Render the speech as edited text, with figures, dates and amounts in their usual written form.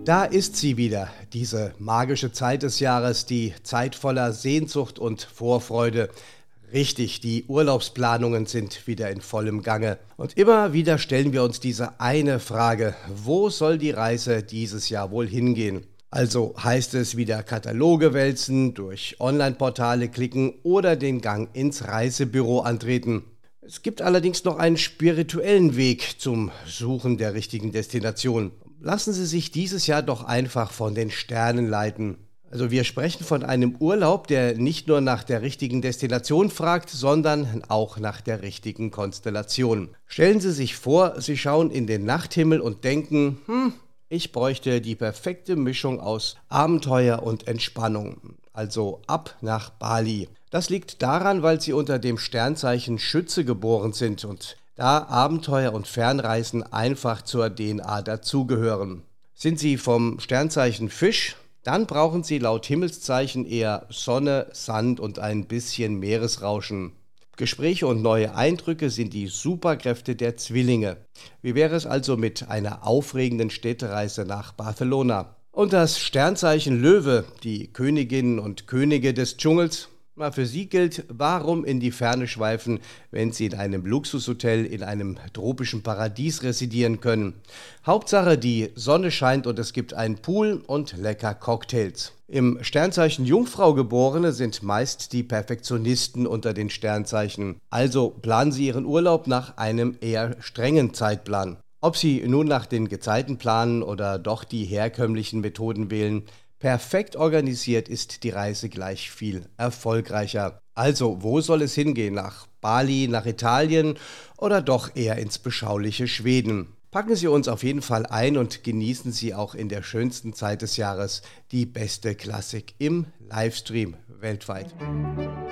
Da ist sie wieder, diese magische Zeit des Jahres, die Zeit voller Sehnsucht und Vorfreude. Richtig, die Urlaubsplanungen sind wieder in vollem Gange. Und immer wieder stellen wir uns diese eine Frage: Wo soll die Reise dieses Jahr wohl hingehen? Also heißt es wieder Kataloge wälzen, durch Online-Portale klicken oder den Gang ins Reisebüro antreten. Es gibt allerdings noch einen spirituellen Weg zum Suchen der richtigen Destination. Lassen Sie sich dieses Jahr doch einfach von den Sternen leiten. Also wir sprechen von einem Urlaub, der nicht nur nach der richtigen Destination fragt, sondern auch nach der richtigen Konstellation. Stellen Sie sich vor, Sie schauen in den Nachthimmel und denken, ich bräuchte die perfekte Mischung aus Abenteuer und Entspannung. Also ab nach Bali. Das liegt daran, weil Sie unter dem Sternzeichen Schütze geboren sind und da Abenteuer und Fernreisen einfach zur DNA dazugehören. Sind Sie vom Sternzeichen Fisch? Dann brauchen Sie laut Himmelszeichen eher Sonne, Sand und ein bisschen Meeresrauschen. Gespräche und neue Eindrücke sind die Superkräfte der Zwillinge. Wie wäre es also mit einer aufregenden Städtereise nach Barcelona? Und das Sternzeichen Löwe, die Königinnen und Könige des Dschungels? Na, für Sie gilt, warum in die Ferne schweifen, wenn Sie in einem Luxushotel in einem tropischen Paradies residieren können. Hauptsache, die Sonne scheint und es gibt einen Pool und lecker Cocktails. Im Sternzeichen Jungfrau Geborene sind meist die Perfektionisten unter den Sternzeichen. Also planen Sie Ihren Urlaub nach einem eher strengen Zeitplan. Ob Sie nun nach den Gezeiten planen oder doch die herkömmlichen Methoden wählen, perfekt organisiert ist die Reise gleich viel erfolgreicher. Also, wo soll es hingehen? Nach Bali, nach Italien oder doch eher ins beschauliche Schweden? Packen Sie uns auf jeden Fall ein und genießen Sie auch in der schönsten Zeit des Jahres die beste Klassik im Livestream weltweit.